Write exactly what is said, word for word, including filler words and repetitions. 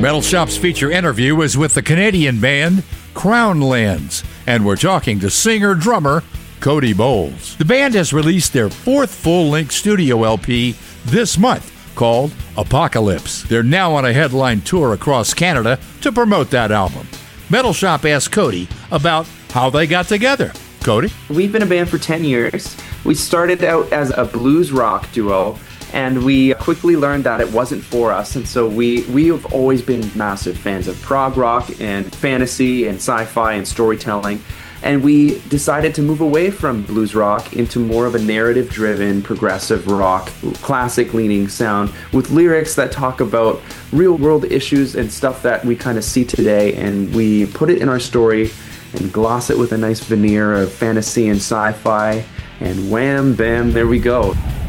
Metal Shop's feature interview is with the Canadian band Crownlands, and we're talking to singer-drummer Cody Bowles. The band has released their fourth full-length studio L P this month called Apocalypse. They're now on a headline tour across Canada to promote that album. Metal Shop asked Cody about how they got together. Cody? We've been a band for ten years. We started out as a blues rock duo, and we quickly learned that it wasn't for us. And so we, we have always been massive fans of prog rock and fantasy and sci-fi and storytelling. And we decided to move away from blues rock into more of a narrative-driven, progressive rock, classic-leaning sound with lyrics that talk about real-world issues and stuff that we kind of see today. And we put it in our story and gloss it with a nice veneer of fantasy and sci-fi. And wham, bam, there we go.